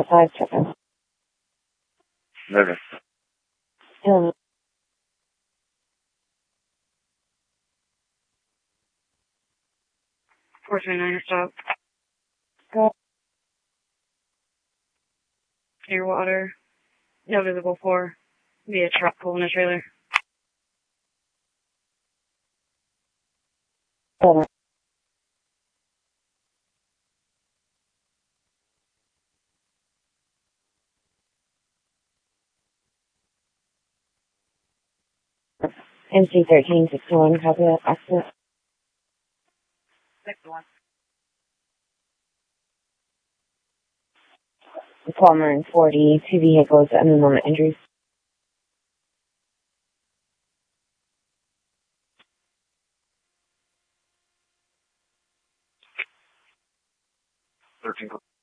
5 seconds. Okay. 429 stop. Go. Clearwater. No visible for. Be a truck pulling a trailer. Over. MC1361, copy that. Accident. 61. Palmer and 40, 2 vehicles, and the moment injuries. 13.